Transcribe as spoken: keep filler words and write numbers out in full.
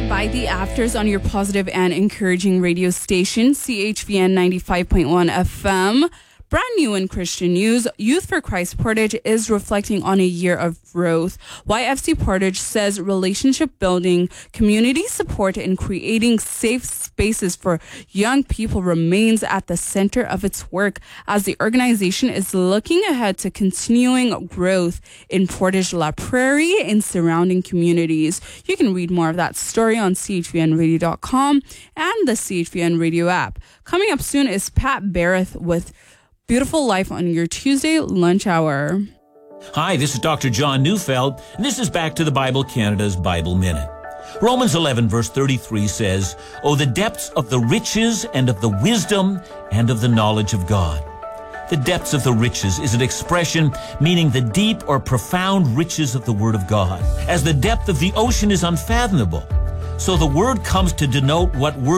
Supported by the Afters on your positive and encouraging radio station, C H V N ninety-five point one F M. Brand new in Christian news, Youth for Christ Portage is reflecting on a year of growth. Y F C Portage says relationship building, community support, and creating safe spaces for young people remains at the center of its work as the organization is looking ahead to continuing growth in Portage La Prairie and surrounding communities. You can read more of that story on C H V N radio dot com and the C H V N Radio app. Coming up soon is Pat Barrett with Beautiful Life on your Tuesday lunch hour. Hi, this is Doctor John Neufeld, and this is Back to the Bible Canada's Bible Minute. Romans eleven verse thirty-three says, "Oh, the depths of the riches and of the wisdom and of the knowledge of God." The depths of the riches is an expression meaning the deep or profound riches of the Word of God, as the depth of the ocean is unfathomable. So the word comes to denote what word